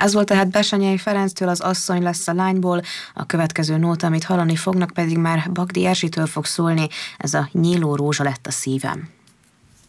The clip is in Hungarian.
Ez volt tehát Bessenyei Ferenctől, az Asszony lesz a lányból, a következő nóta, amit hallani fognak, pedig már Bagdi Erzsitől fog szólni, ez a Nyíló rózsa lett a szívem.